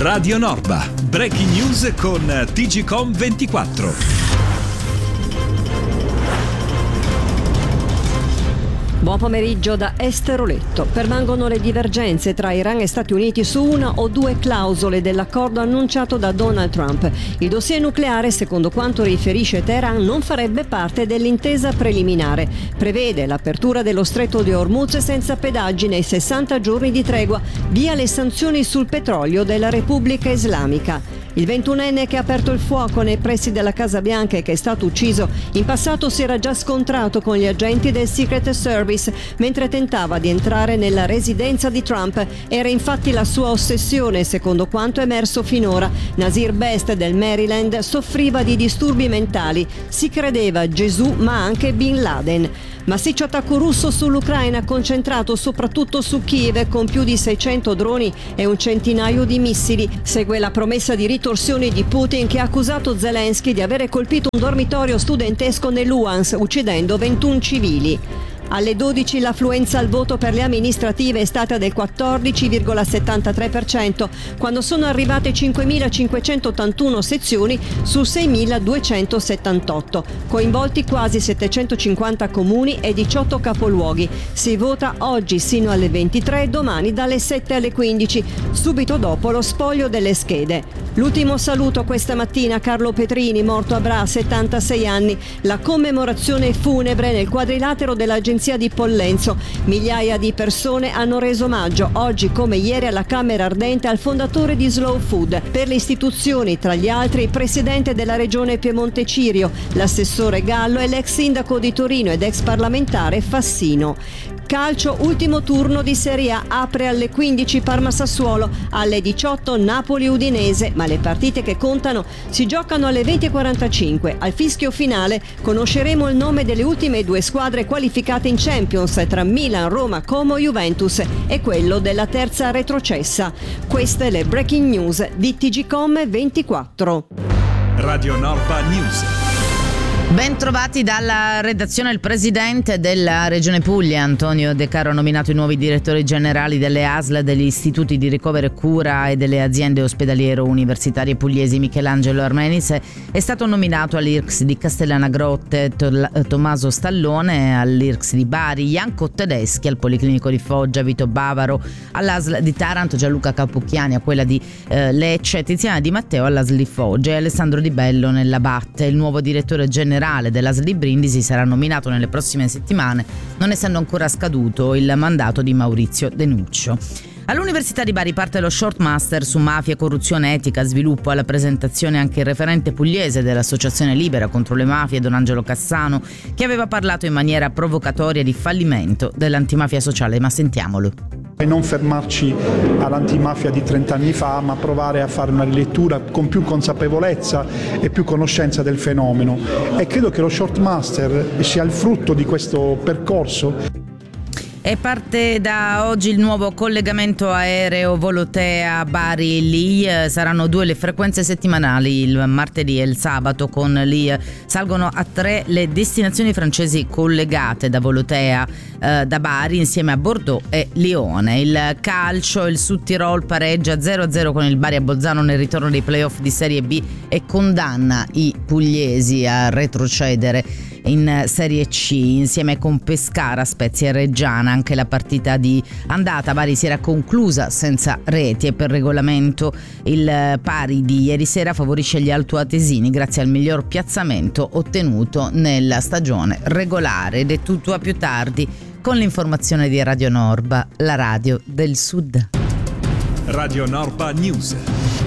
Radio Norba, breaking news con TGcom 24. Buon pomeriggio da Esteroletto. Permangono le divergenze tra Iran e Stati Uniti su una o due clausole dell'accordo annunciato da Donald Trump. Il dossier nucleare, secondo quanto riferisce Teheran, non farebbe parte dell'intesa preliminare. Prevede l'apertura dello stretto di Hormuz senza pedaggi nei 60 giorni di tregua, via le sanzioni sul petrolio della Repubblica Islamica. Il 21enne che ha aperto il fuoco nei pressi della Casa Bianca e che è stato ucciso in passato si era già scontrato con gli agenti del Secret Service mentre tentava di entrare nella residenza di Trump. Era infatti la sua ossessione, secondo quanto emerso finora. Nasir Best del Maryland soffriva di disturbi mentali. Si credeva Gesù ma anche Bin Laden. Massiccio attacco russo sull'Ucraina, concentrato soprattutto su Kiev con più di 600 droni e un centinaio di missili. Segue la promessa di ritorsioni di Putin, che ha accusato Zelensky di avere colpito un dormitorio studentesco nell'Uans, uccidendo 21 civili. Alle 12 l'affluenza al voto per le amministrative è stata del 14,73%, quando sono arrivate 5.581 sezioni su 6.278, coinvolti quasi 750 comuni e 18 capoluoghi. Si vota oggi sino alle 23 e domani dalle 7 alle 15, subito dopo lo spoglio delle schede. L'ultimo saluto questa mattina a Carlo Petrini, morto a Bra, 76 anni. La commemorazione funebre nel quadrilatero dell'agenzia di Pollenzo. Migliaia di persone hanno reso omaggio oggi come ieri alla Camera Ardente al fondatore di Slow Food. Per le istituzioni, tra gli altri, il presidente della regione Piemonte Cirio, l'assessore Gallo e l'ex sindaco di Torino ed ex parlamentare Fassino. Calcio, ultimo turno di Serie A, apre alle 15 Parma-Sassuolo, alle 18 Napoli-Udinese, ma le partite che contano si giocano alle 20:45. Al fischio finale conosceremo il nome delle ultime due squadre qualificate in Champions tra Milan, Roma, Como, Juventus e quello della terza retrocessa. Queste le breaking news di TGcom 24. Radio Norba News. Ben trovati dalla redazione. Il presidente della Regione Puglia, Antonio De Caro, ha nominato i nuovi direttori generali delle ASL, degli istituti di ricovero e cura e delle aziende ospedaliero-universitarie pugliesi. Michelangelo Armenis è stato nominato all'IRCS di Castellana Grotte, Tommaso Stallone all'IRCS di Bari, Janko Tedeschi al Policlinico di Foggia, Vito Bavaro all'ASL di Taranto, Gianluca Capucchiani a quella di Lecce, Tiziana Di Matteo all'ASL di Foggia e Alessandro Di Bello nella Batte. Il nuovo direttore generale dell'ASL di Brindisi sarà nominato nelle prossime settimane, non essendo ancora scaduto il mandato di Maurizio De Nuccio. All'Università di Bari parte lo short master su mafia, corruzione, etica, sviluppo. Alla presentazione anche il referente pugliese dell'Associazione Libera contro le mafie, Don Angelo Cassano, che aveva parlato in maniera provocatoria di fallimento dell'antimafia sociale, ma sentiamolo. E non fermarci all'antimafia di 30 anni fa, ma provare a fare una rilettura con più consapevolezza e più conoscenza del fenomeno. E credo che lo short master sia il frutto di questo percorso. E parte da oggi il nuovo collegamento aereo Volotea-Bari-Lì. Saranno 2 le frequenze settimanali, il martedì e il sabato con Lì. Salgono a 3 le destinazioni francesi collegate da Volotea da Bari insieme a Bordeaux e Lione. Il calcio, il Sud Tirol pareggia 0-0 con il Bari a Bolzano nel ritorno dei playoff di Serie B e condanna i pugliesi a retrocedere in Serie C insieme con Pescara, Spezia e Reggiana. Anche la partita di andata Bari si era conclusa senza reti e per regolamento il pari di ieri sera favorisce gli altoatesini grazie al miglior piazzamento ottenuto nella stagione regolare. Ed è tutto, a più tardi con l'informazione di Radio Norba, la radio del Sud. Radio Norba News.